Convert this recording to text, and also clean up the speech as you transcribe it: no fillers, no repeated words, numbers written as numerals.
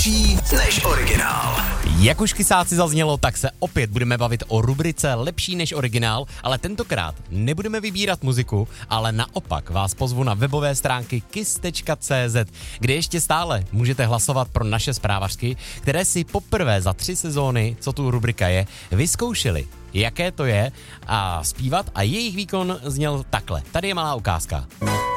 lepší než originál. Jak už kysáci zaznělo, tak se opět budeme bavit o rubrice Lepší než originál, ale tentokrát nebudeme vybírat muziku, ale naopak vás pozvu na webové stránky kiss.cz, kde ještě stále můžete hlasovat pro naše zprávařky, které si poprvé za 3 sezóny, co tu rubrika je, vyzkoušeli, jaké to je a zpívat, a jejich výkon zněl takhle. Tady je malá ukázka.